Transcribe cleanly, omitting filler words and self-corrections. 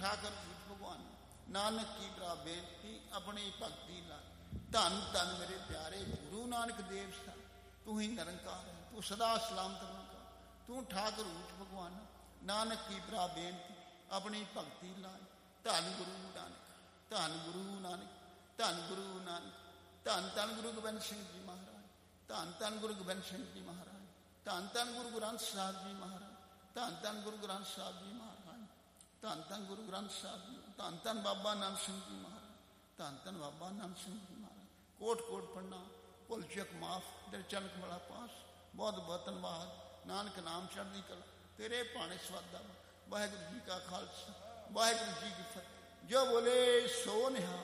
ਠਾਕਰ ਝੂਠ ਭਗਵਾਨ। ਨਾਨਕ ਕੀ ਭਰਾ ਬੇਨਤੀ ਆਪਣੀ ਭਗਤੀ ਲਾ। ਧੰਨ ਧੰਨ ਮੇਰੇ ਪਿਆਰੇ ਗੁਰੂ ਨਾਨਕ ਦੇਵ ਸਾਹਿਬ, ਤੂੰ ਹੀ ਨਿਰੰਕਾਰ ਹੈ, ਤੂੰ ਸਦਾ ਸਲਾਮਤ ਨਿਰੰਕਾਰ, ਤੂੰ ਠਾਕਰ ਝੂਠ ਭਗਵਾਨ। ਨਾਨਕ ਕੀ ਭਰਾ ਬੇਨਤੀ ਆਪਣੀ ਭਗਤੀ ਲਾਏ। ਧੰਨ ਗੁਰੂ ਨਾਨਕ, ਧੰਨ ਗੁਰੂ ਨਾਨਕ, ਧੰਨ ਗੁਰੂ ਨਾਨਕ, ਧੰਨ ਧੰਨ ਗੁਰੂ ਗੋਬਿੰਦ ਸਿੰਘ ਜੀ ਮਹਾਰਾਜ, ਧੰਨ ਧੰਨ ਗੁਰੂ ਗੋਬਿੰਦ ਸਿੰਘ ਜੀ ਮਹਾਰਾਜ, ਧੰਨ ਧੰਨ ਗੁਰੂ ਗ੍ਰੰਥ ਸਾਹਿਬ ਜੀ ਮਹਾਰਾਜ, ਧੰਨ ਧੰਨ ਗੁਰੂ ਗ੍ਰੰਥ ਸਾਹਿਬ ਜੀ ਮਹਾਰਾਜ, ਧੰਨ ਧੰਨ ਗੁਰੂ ਗ੍ਰੰਥ ਸਾਹਿਬ ਜੀ, ਧੰਨ ਧੰਨ ਬਾਬਾ ਨਾਨਕ ਸਿੰਘ ਜੀ ਮਹਾਰਾਜ, ਧੰਨ ਧੰਨ ਬਾਬਾ ਨਾਨਕ ਸਿੰਘ ਜੀ ਮਹਾਰਾਜ। ਕੋਟ ਕੋਟ ਪ੍ਰਣਾਮ, ਭੁੱਲ ਚੁੱਕ ਮਾਫ, ਤੇਰੇ ਚਰਨ ਕਮਲਾ ਪਾਸ। ਬਹੁਤ ਬਹੁਤ ਧੰਨਵਾਦ। ਨਾਨਕ ਨਾਮ ਚੜ੍ਹਦੀ ਕਲਾ, ਤੇਰੇ ਭਾਣੇ ਸਵਾਦਾ। ਵਾਹਿਗੁਰੂ ਜੀ ਕਾ ਖਾਲਸਾ, ਵਾਹਿਗੁਰੂ ਜੀ ਕੀ ਫਤਿਹ। ਜੋ ਬੋਲੇ ਸੋ ਨਿਹਾਲ।